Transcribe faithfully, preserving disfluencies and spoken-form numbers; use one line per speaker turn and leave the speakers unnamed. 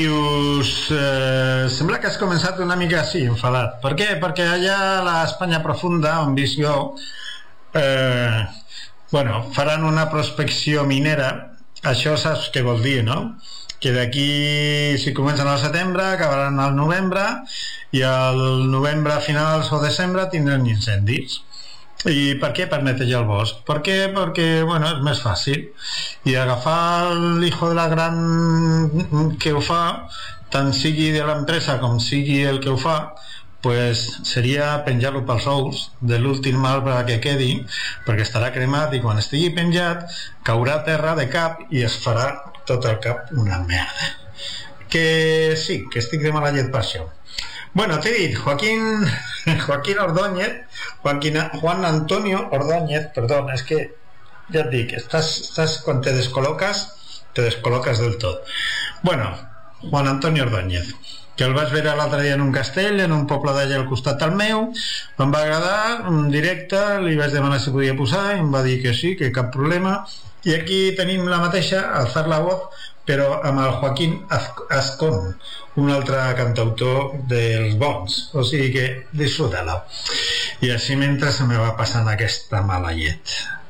Us eh, sembla que has començat una mica així, enfadat. Per què? Perquè allà a l'Espanya profunda, on visc jo, eh, bueno, faran una prospecció minera. Això saps què vol dir, no? Que d'aquí, si comencen al setembre, acabaran al novembre, i al novembre, a finals o desembre, tindran incendis. I per què? Per netejar el bosc. Per què? Perquè, bueno, és més fàcil. I agafar l'hijo de la gran que ho fa, tant sigui de l'empresa com sigui el que ho fa, pues seria penjar-lo pels ous de l'últim arbre que quedi, perquè estarà cremat i quan estigui penjat caurà a terra de cap i es farà tot el cap una merda. Que sí, que estic de mala llet per això. Bueno, t'he dit, Joaquín, Joaquín Ordóñez, Joaquín, Juan Antonio Ordóñez, perdón, es que, ya et dic, estàs, estàs, quan te descol·loques, te descol·loques del tot. Bueno, Juan Antonio Ordóñez, que el vaig veure l'altre dia en un castell, en un poble d'allà al costat del meu, em va agradar, en directe, li vaig demanar si podia posar, i em va dir que sí, que cap problema, i aquí tenim la mateixa, Alzar la Voz, però amb el Joaquín Azcón, un altre cantautor dels bons, o sigui que disfruta-la. I així mentre se me va passant aquesta mala llet.